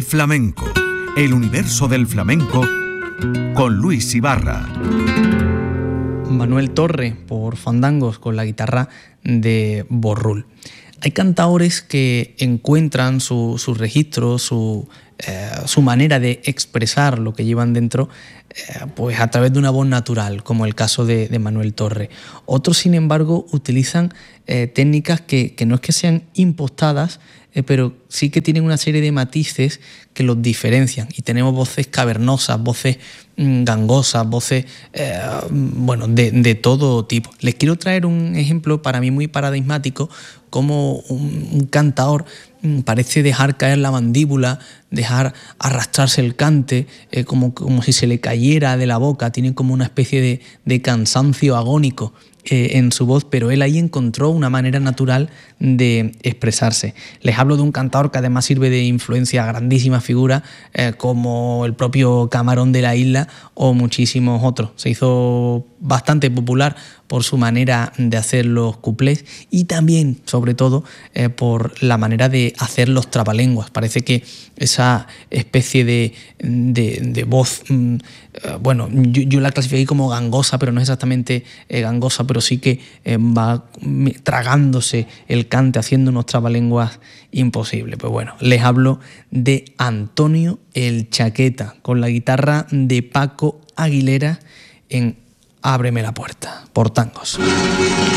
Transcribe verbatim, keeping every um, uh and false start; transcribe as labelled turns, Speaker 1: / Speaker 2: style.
Speaker 1: flamenco, el universo del flamenco con Luis Ibarra.
Speaker 2: Manuel Torre por Fandangos con la guitarra de Borrul. Hay cantaores que encuentran su, su registro, su, eh, su manera de expresar lo que llevan dentro eh, pues a través de una voz natural, como el caso de, de Manuel Torre. Otros, sin embargo, utilizan eh, técnicas que, que no es que sean impostadas, eh, pero sí que tienen una serie de matices que los diferencian. Y tenemos voces cavernosas, voces mmm, gangosas, voces eh, bueno, de, de todo tipo. Les quiero traer un ejemplo para mí muy paradigmático, como un, un cantaor mmm, parece dejar caer la mandíbula, dejar arrastrarse el cante, eh, como, como si se le cayera de la boca, tiene como una especie de, de cansancio agónico eh, en su voz, pero él ahí encontró una manera natural de expresarse. Les hablo de un cantaor que además sirve de influencia a grandísimas figuras eh, como el propio Camarón de la Isla o muchísimos otros. Se hizo bastante popular por su manera de hacer los cuplés y también, sobre todo, eh, por la manera de hacer los trabalenguas. Parece que esa especie de, de, de voz, mmm, eh, bueno, yo, yo la clasifiqué como gangosa, pero no es exactamente eh, gangosa, pero sí que eh, va tragándose el cante, haciendo unos trabalenguas imposibles. Pues bueno, les hablo de Antonio el Chaqueta, con la guitarra de Paco Aguilera en Ábreme la puerta, por Tangos.